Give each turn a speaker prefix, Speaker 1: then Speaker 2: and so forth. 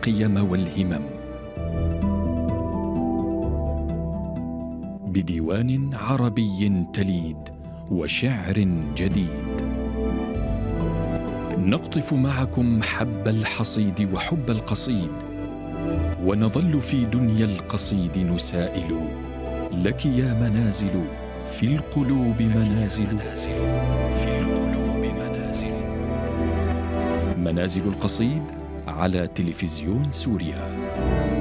Speaker 1: القيم والهمم، بديوان عربي تليد وشعر جديد. نقطف معكم حب الحصيد وحب القصيد، ونظل في دنيا القصيد نسائل: لك يا منازل في القلوب منازل، منازل القصيد على تلفزيون سوريا.